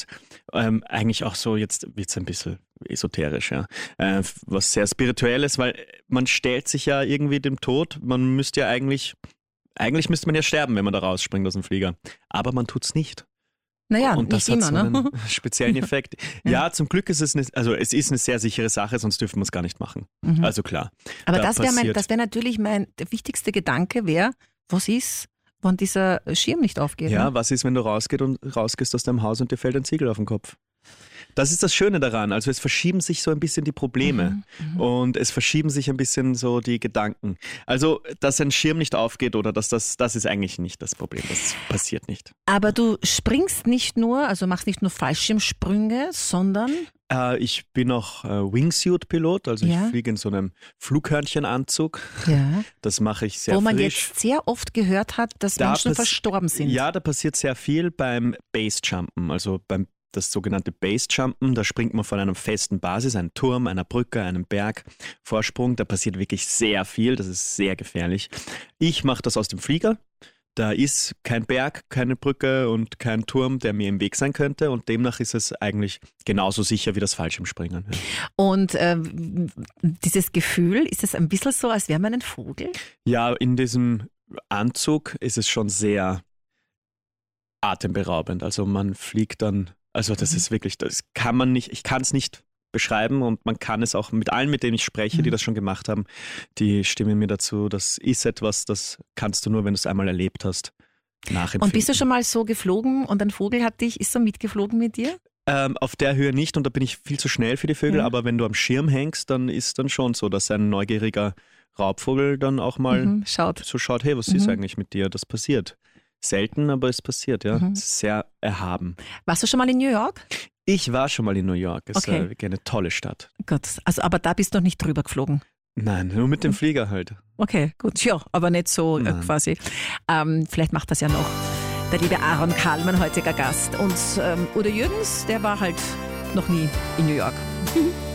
was eigentlich auch so, jetzt wird es ein bisschen esoterisch, ja, was sehr Spirituelles, weil man stellt sich ja irgendwie dem Tod, man müsste ja eigentlich müsste man ja sterben, wenn man da rausspringt aus dem Flieger, aber man tut's nicht. Naja, Und das nicht hat immer, so ne? einen speziellen Effekt. Ja, zum Glück ist es es ist eine sehr sichere Sache, sonst dürfen wir es gar nicht machen. Also klar. Aber da das wäre natürlich der wichtigste Gedanke wäre, was ist, wenn dieser Schirm nicht aufgeht? Ja, Ne? was ist, wenn du rausgehst aus deinem Haus und dir fällt ein Ziegel auf den Kopf? Das ist das Schöne daran. Also es verschieben sich so ein bisschen die Probleme und es verschieben sich ein bisschen so die Gedanken. Also, dass ein Schirm nicht aufgeht oder das ist eigentlich nicht das Problem. Das passiert nicht. Aber du springst nicht nur, also machst nicht nur Fallschirmsprünge, sondern... Ich bin auch Wingsuit-Pilot, also ich fliege in so einem Flughörnchenanzug. Ja. Das mache ich sehr Wo man frisch. jetzt sehr oft gehört hat, dass Menschen verstorben sind. Ja, da passiert sehr viel beim Basejumpen, also beim das sogenannte Basejumpen. Da springt man von einer festen Basis, einem Turm, einer Brücke, einem Berg, Vorsprung. Da passiert wirklich sehr viel, das ist sehr gefährlich. Ich mache das aus dem Flieger. Da ist kein Berg, keine Brücke und kein Turm, der mir im Weg sein könnte und demnach ist es eigentlich genauso sicher wie das Fallschirmspringen. Ja. Und dieses Gefühl, ist es ein bisschen so, als wäre man ein Vogel? Ja, in diesem Anzug ist es schon sehr atemberaubend. Also man fliegt dann, also das ist wirklich, das kann man nicht, ich kann es nicht beschreiben und man kann es auch mit allen, mit denen ich spreche, die das schon gemacht haben, die stimmen mir dazu, das ist etwas, das kannst du nur, wenn du es einmal erlebt hast, nachempfinden. Und bist du schon mal so geflogen und ein Vogel ist so mitgeflogen mit dir? Auf der Höhe nicht und da bin ich viel zu schnell für die Vögel, aber wenn du am Schirm hängst, dann ist dann schon so, dass ein neugieriger Raubvogel dann auch mal so schaut, hey, was ist eigentlich mit dir? Das passiert. Selten, aber es passiert, ja. Es ist sehr erhaben. Warst du schon mal in New York? Ich war schon mal in New York. Es ist wirklich eine tolle Stadt. Gut, also aber da bist du noch nicht drüber geflogen. Nein, nur mit dem Flieger halt. Okay, gut, ja, aber nicht so quasi. Vielleicht macht das ja noch der liebe Aaron Karl, mein heutiger Gast. Und Udo Jürgens, der war halt noch nie in New York.